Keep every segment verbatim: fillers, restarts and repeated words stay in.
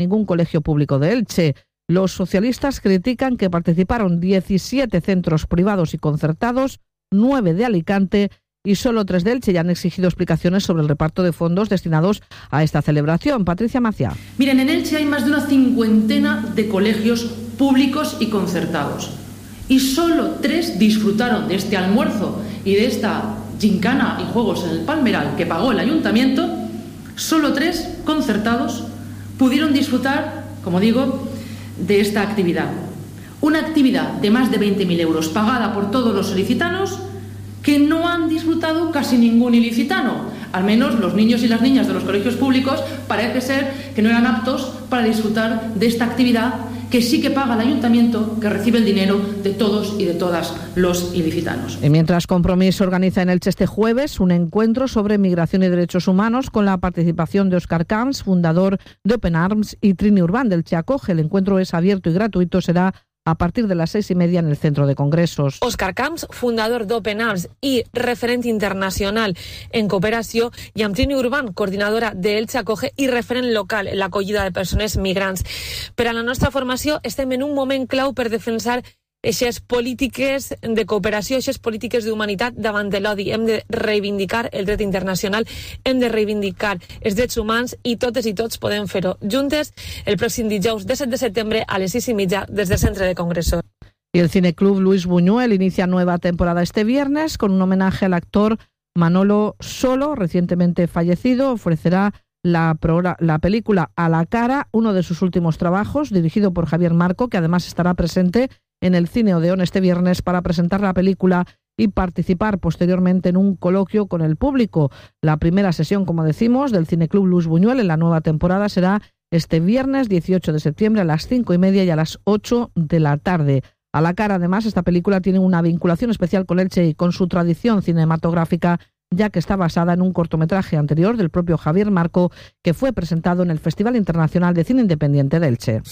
ningún colegio público de Elche. Los socialistas critican que participaron diecisiete centros privados y concertados, nueve de Alicante y solo tres de Elche, y han exigido explicaciones sobre el reparto de fondos destinados a esta celebración. Patricia Maciá. Miren, en Elche hay más de una cincuentena de colegios públicos y concertados. Y solo tres disfrutaron de este almuerzo y de esta gincana y juegos en el Palmeral que pagó el ayuntamiento. Solo tres concertados pudieron disfrutar, como digo, de esta actividad. Una actividad de más de veinte mil euros pagada por todos los ilicitanos, que no han disfrutado casi ningún ilicitano. Al menos los niños y las niñas de los colegios públicos parece ser que no eran aptos para disfrutar de esta actividad que sí que paga el ayuntamiento, que recibe el dinero de todos y de todas los ilicitanos. Y mientras Compromís organiza en Elche este jueves un encuentro sobre migración y derechos humanos con la participación de Óscar Camps, fundador de Open Arms, y Trini Urbán del Che Acoge. El encuentro es abierto y gratuito, será a partir de las seis y media en el Centro de Congresos. Óscar Camps, fundador d'Open Arms i referent internacional en cooperació, i amb Trini Urbán, coordinadora de Elche Acoge i referent local en l'acollida de persones migrants. Per a la nostra formació estem en un moment clau per defensar eixes polítiques de cooperació, eixes polítiques d'humanitat davant de l'odi. Hem de reivindicar el dret internacional, hem de reivindicar els drets humans i totes i tots podem fer-ho juntes el pròxim dijous disset de setembre a les sis i mitja des del Centre de Congresos. Y el Cineclub Luis Buñuel inicia nueva temporada este viernes con un homenaje al actor Manolo Solo, recientemente fallecido. Ofrecerá la, la película A la cara, uno de sus últimos trabajos, dirigido por Javier Marco, que además estará presente en el Cine Odeón este viernes para presentar la película y participar posteriormente en un coloquio con el público. La primera sesión, como decimos, del Cineclub Luis Buñuel en la nueva temporada será este viernes dieciocho de septiembre a las cinco y media y a las ocho de la tarde. A la cara, además, esta película tiene una vinculación especial con Elche y con su tradición cinematográfica, ya que está basada en un cortometraje anterior del propio Javier Marco, que fue presentado en el Festival Internacional de Cine Independiente de Elche.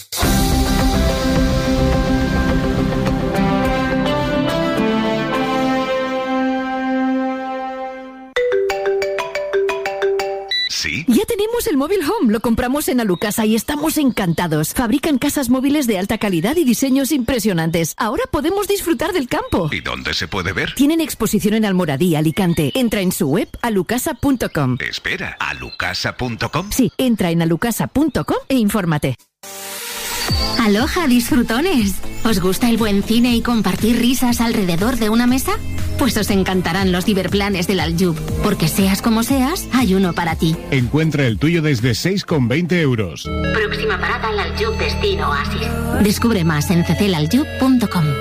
¿Sí? Ya tenemos el móvil Home, lo compramos en Alucasa y estamos encantados. Fabrican casas móviles de alta calidad y diseños impresionantes. Ahora podemos disfrutar del campo. ¿Y dónde se puede ver? Tienen exposición en Almoradí, Alicante. Entra en su web alucasa punto com. Espera, ¿alucasa punto com? Sí, entra en alucasa punto com e infórmate. Aloha, disfrutones. ¿Os gusta el buen cine y compartir risas alrededor de una mesa? Pues os encantarán los ciberplanes del Aljub, porque seas como seas, hay uno para ti. Encuentra el tuyo desde seis con veinte euros. Próxima parada al Aljub Destino Oasis. Descubre más en cecelaljub punto com.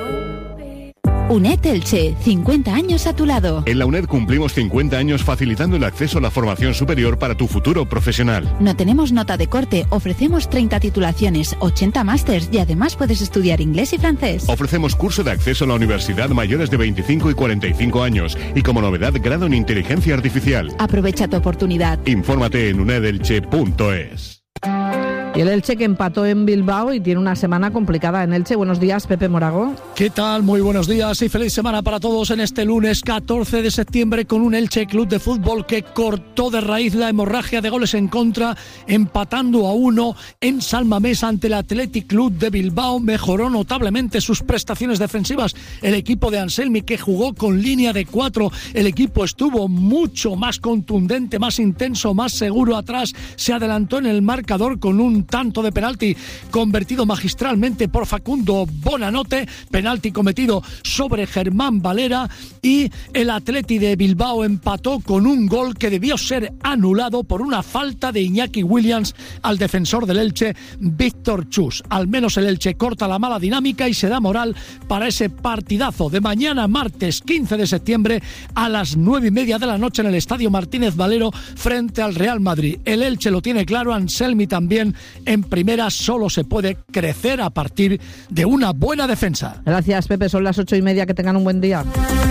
U N E D Elche, cincuenta años a tu lado. En la U N E D cumplimos cincuenta años facilitando el acceso a la formación superior para tu futuro profesional. No tenemos nota de corte, ofrecemos treinta titulaciones, ochenta másters y además puedes estudiar inglés y francés. Ofrecemos curso de acceso a la universidad mayores de veinticinco y cuarenta y cinco años y como novedad grado en inteligencia artificial. Aprovecha tu oportunidad. Infórmate en unedelche punto es. Y el Elche, que empató en Bilbao y tiene una semana complicada en Elche. Buenos días, Pepe Morago. ¿Qué tal? Muy buenos días y feliz semana para todos en este lunes catorce de septiembre con un Elche Club de Fútbol que cortó de raíz la hemorragia de goles en contra, empatando a uno en San Mamés ante el Athletic Club de Bilbao. Mejoró notablemente sus prestaciones defensivas el equipo de Anselmi, que jugó con línea de cuatro. El equipo estuvo mucho más contundente, más intenso, más seguro atrás. Se adelantó en el marcador con un tanto de penalti convertido magistralmente por Facundo Bonanote, penalti cometido sobre Germán Valera, y el Atleti de Bilbao empató con un gol que debió ser anulado por una falta de Iñaki Williams al defensor del Elche, Víctor Chus. Al menos el Elche corta la mala dinámica y se da moral para ese partidazo de mañana martes quince de septiembre a las nueve y media de la noche en el Estadio Martínez Valero frente al Real Madrid. El Elche lo tiene claro, Anselmi también. En primera solo se puede crecer a partir de una buena defensa. Gracias, Pepe. Son las ocho y media. Que tengan un buen día.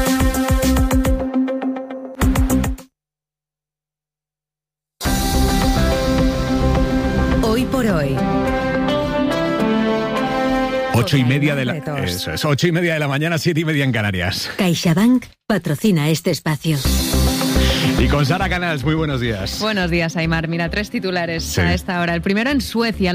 Hoy por hoy. Ocho y media de la eso es, ocho y media de la mañana, siete y media en Canarias. CaixaBank patrocina este espacio. Y Y con Sara Canals, muy buenos días. Buenos días, Aimar. Mira, tres titulares Sí. a esta hora. El primero en Suecia.